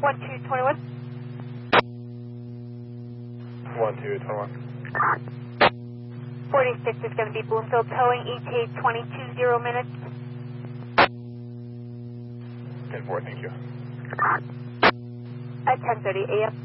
1221. 1221. 46 is going to be Bloomfield towing, ETA 220 minutes. 10-4, thank you. At 10:30 a.m.